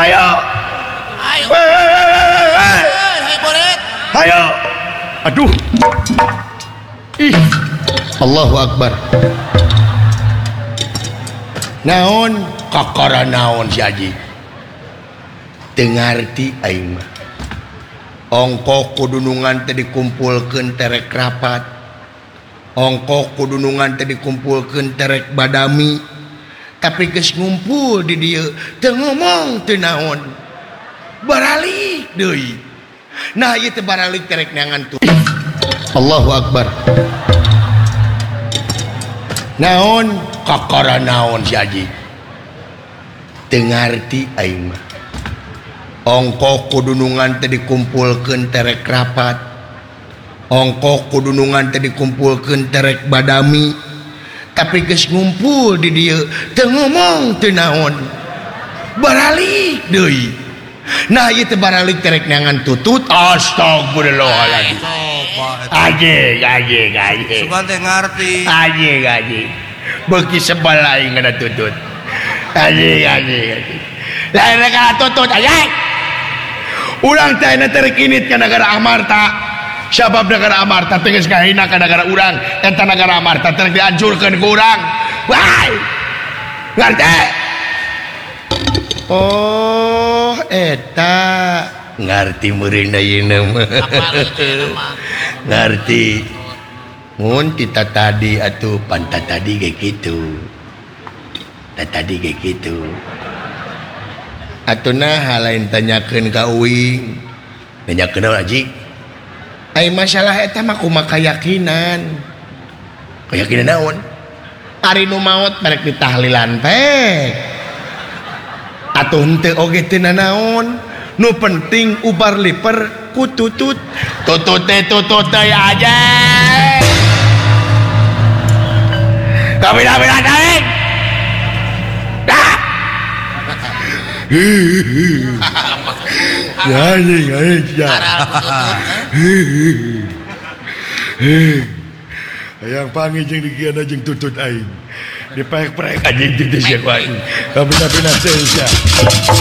Ayo. Ayo. Ayo. Aduh. Ih. Allahu Akbar. Naon kakara naon si Aji? Teu ngarti aing mah. Ongkoh kudunungan teh dikumpulkeun terek rapat. Ongkoh kudunungan teh dikumpulkeun terek badami. Tapi geus ngumpul di dieu teu ngomong teu naon. Baralik deui. Nah ieu teh baralik terek neangan tuh. Allahu Akbar. Naon kakara naon si Aji? Teu ngarti aing mah. Ongkoh kudunungan teh dikumpulkeun terek rapat. Ongkoh kudunungan teh dikumpulkeun terek badami. Tapi geus ngumpul di dieu teu ngomong teu naon. Baralik deui. Nah ieu teh baralik terek neangan tutut. Astagfirullahaladzim. Aje. Sugan teh ngarti. Aje. Beuki sebal aing kana tutut. Aje. Lain kana tutut aje. Urang teh na terkinit ka negara Amarta. Sabab negara Amarta teh geus kahina ka negara urang. Eta negara Amarta teh dihancurkeun ku urang. Wai. Ngarti? Oh, eta ngarti meureun ayeuna mah. Ngarti. Mun kita tadi atuh pantat tadi kayak gitu. Tadi kayak gitu. Atuna hal lain tanyakeun ka uing. Tanyakeun naon Aji? Ai masalah eta mah kumaha keyakinan. Keyakinan naon? Ari nu maot merek ditahlilan teh. Atuh henteu oge teu naon. Nu penting ubar liper ku tutut. Tutut teh aja. Kabila-bila daeng. Dah. Ya. Hayang panggil jeung digiana jeung tutut aing. Dipaek-paek anjing teh sia ku aing. Kabila-bila teh sia.